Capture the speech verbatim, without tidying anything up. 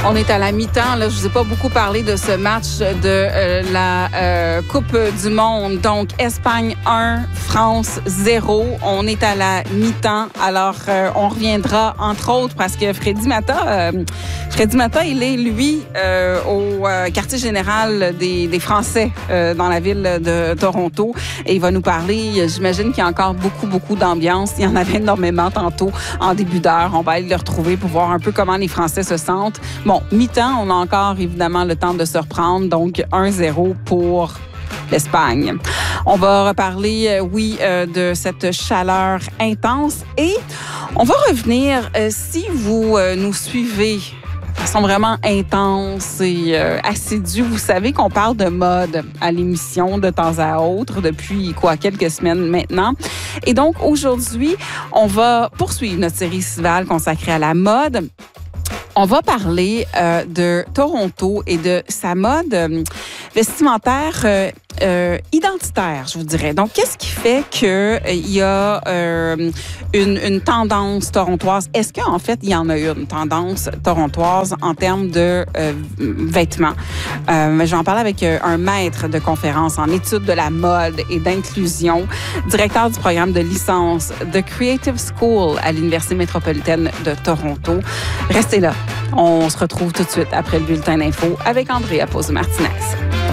On est à la mi-temps. Là, je vous ai pas beaucoup parlé de ce match de euh, la euh, Coupe du Monde. Donc, Espagne un, France zéro. On est à la mi-temps. Alors, euh, on reviendra, entre autres, parce que Freddy Mata, euh, Freddy Mata, il est, lui, euh, au euh, quartier général des, des Français euh, dans la ville de Toronto. Et il va nous parler, j'imagine qu'il y a encore beaucoup, beaucoup d'ambiance. Il y en avait énormément tantôt en début d'heure. On va aller le retrouver pour voir un peu comment les Français se sentent. Bon, mi-temps, on a encore évidemment le temps de se reprendre. Donc, un zéro pour l'Espagne. On va reparler, euh, oui, euh, de cette chaleur intense et on va revenir, euh, si vous euh, nous suivez de façon vraiment intense et euh, assidue, vous savez qu'on parle de mode à l'émission de temps à autre depuis, quoi, quelques semaines maintenant. Et donc, aujourd'hui, on va poursuivre notre série estivale consacrée à la mode. On va parler euh, de Toronto et de sa mode euh, vestimentaire euh, euh, identitaire, je vous dirais. Donc, qu'est-ce qui fait qu'il euh, y a euh, une, une tendance torontoise? Est-ce qu'en fait, il y en a une tendance torontoise en termes de euh, vêtements? Euh, je vais en parler avec euh, un maître de conférence en études de la mode et d'inclusion, directeur du programme de licence de Creative School à l'Université métropolitaine de Toronto. Restez là. On se retrouve tout de suite après le bulletin d'info avec Andrea Pose-Martinez.